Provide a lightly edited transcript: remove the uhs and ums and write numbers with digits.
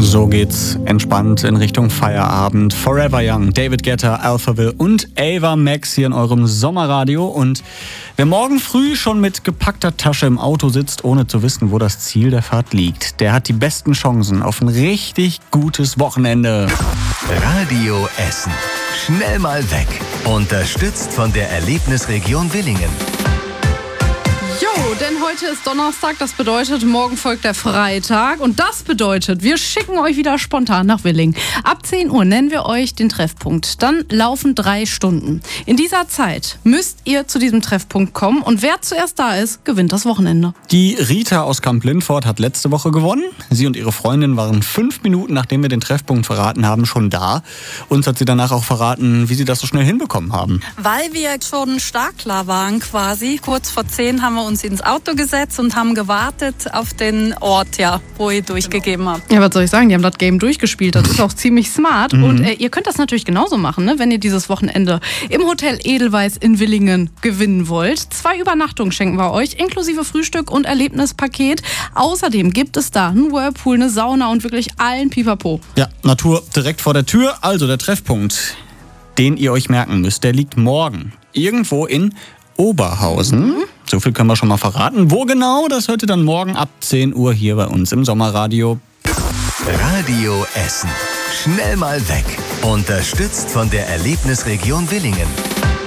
So geht's entspannt in Richtung Feierabend. Forever Young, David Guetta, Alphaville und Ava Max hier in eurem Sommerradio. Und wer morgen früh schon mit gepackter Tasche im Auto sitzt, ohne zu wissen, wo das Ziel der Fahrt liegt, der hat die besten Chancen auf ein richtig gutes Wochenende. Radio Essen. Schnell mal weg. Unterstützt von der Erlebnisregion Willingen. Denn heute ist Donnerstag, das bedeutet, morgen folgt der Freitag. Und das bedeutet, wir schicken euch wieder spontan nach Willingen. Ab 10 Uhr nennen wir euch den Treffpunkt. Dann laufen 3 Stunden. In dieser Zeit müsst ihr zu diesem Treffpunkt kommen. Und wer zuerst da ist, gewinnt das Wochenende. Die Rita aus Kamp-Lindfort hat letzte Woche gewonnen. Sie und ihre Freundin waren 5 Minuten, nachdem wir den Treffpunkt verraten haben, schon da. Uns hat sie danach auch verraten, wie sie das so schnell hinbekommen haben. Weil wir schon startklar waren quasi. Kurz vor 10 haben wir uns ins Auto gesetzt und haben gewartet auf den Ort, wo ihr durchgegeben habt. Ja, was soll ich sagen? Die haben das Game durchgespielt. Das ist auch ziemlich smart. Und ihr könnt das natürlich genauso machen, ne? Wenn ihr dieses Wochenende im Hotel Edelweiss in Willingen gewinnen wollt. 2 Übernachtungen schenken wir euch, inklusive Frühstück und Erlebnispaket. Außerdem gibt es da einen Whirlpool, eine Sauna und wirklich allen Pipapo. Ja, Natur direkt vor der Tür. Also der Treffpunkt, den ihr euch merken müsst, der liegt morgen irgendwo in Oberhausen. So viel können wir schon mal verraten. Wo genau, das hört ihr dann morgen ab 10 Uhr hier bei uns im Sommerradio. Radio Essen. Schnell mal weg. Unterstützt von der Erlebnisregion Willingen.